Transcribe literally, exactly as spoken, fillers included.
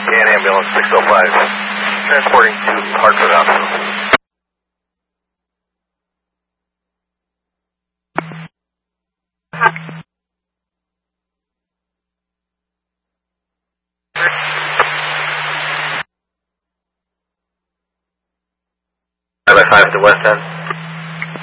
And ambulance six oh five, transporting to Hartford Hospital. five by five at the west end.